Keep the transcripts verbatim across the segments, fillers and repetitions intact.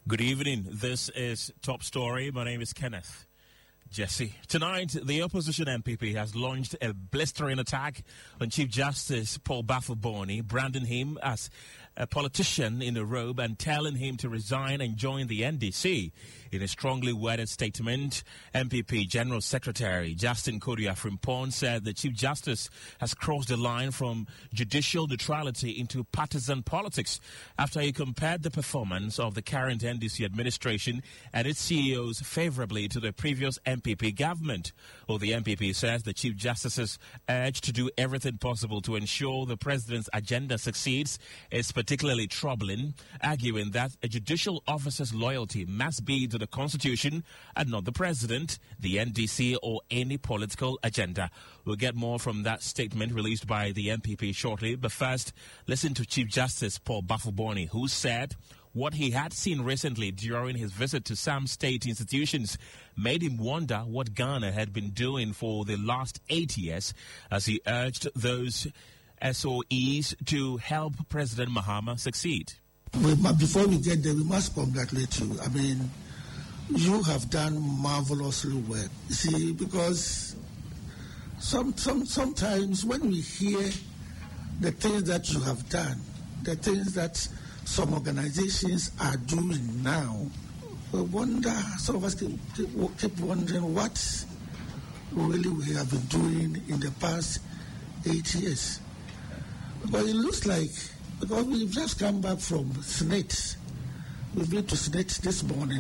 Good evening. This is Top Story. My name is Kenneth Jesse. Tonight, the opposition M P P has launched a blistering attack on Chief Justice Paul Bafuboni, branding him as a politician in a robe and telling him to resign and join the N D C. In a strongly worded statement, M P P General Secretary Justin Kodia-Frimpong said the Chief Justice has crossed the line from judicial neutrality into partisan politics after he compared the performance of the current N D C administration and its C E Os favorably to the previous M P P government. Well, the M P P says the Chief Justice's urge to do everything possible to ensure the President's agenda succeeds is particularly troubling, arguing that a judicial officer's loyalty must be to the Constitution and not the President, the N D C, or any political agenda. We'll get more from that statement released by the M P P shortly, but first, listen to Chief Justice Paul Bafuboni, who said what he had seen recently during his visit to some state institutions made him wonder what Ghana had been doing for the last eight years as he urged those S O Es to help President Mahama succeed. We, before we get there, we must congratulate you. I mean, you have done marvelously well. You see, because some, some, sometimes when we hear the things that you have done, the things that some organizations are doing now, we wonder, some of us keep, keep wondering what really we have been doing in the past eight years. But it looks like, because we've just come back from Senate, we've been to Senate this morning,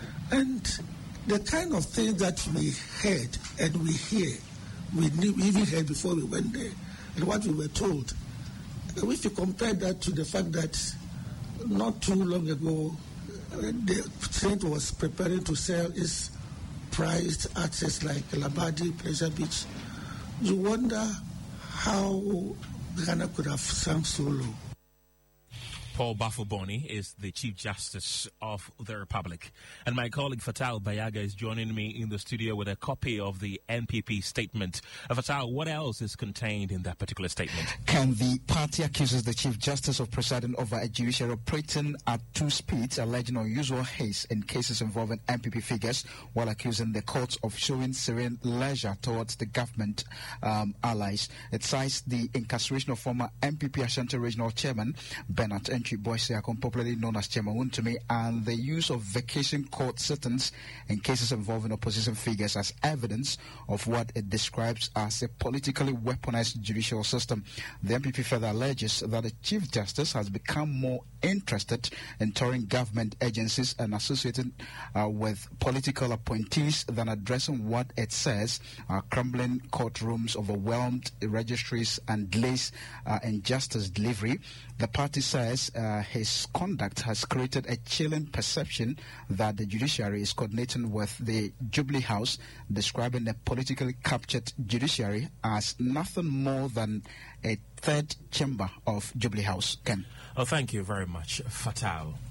and the kind of things that we heard and we hear, we knew, we even heard before we went there, and what we were told, if you compare that to the fact that not too long ago, the Senate was preparing to sell its prized assets like Labadi, Pleasure Beach, you wonder how Ghana could have sunk so low. Paul Bafuboni is the Chief Justice of the Republic. And my colleague Fatal Bayaga is joining me in the studio with a copy of the N P P statement. Uh, Fatal, what else is contained in that particular statement? Can the party accuses the Chief Justice of presiding over a judiciary operating at two speeds, alleging unusual haste in cases involving M P P figures, while accusing the courts of showing serene leisure towards the government um, allies. It cites the incarceration of former M P P Ashanti Regional Chairman Bernard Entry Boyseakon, popularly known as Chairman Wuntumi, and the use of vacation court sittings in cases involving opposition figures as evidence of what it describes as a politically weaponized judicial system. The M P P further alleges that the Chief Justice has become more interested in touring government agencies and associating uh, with political appointees than addressing what it says are crumbling courtrooms, overwhelmed registries, and delays uh, in justice delivery. The party says uh, his conduct has created a chilling perception that the judiciary is coordinating with the Jubilee House, describing the politically captured judiciary as nothing more than a third chamber of Jubilee House. Ken. Oh, thank you very much, Fatal.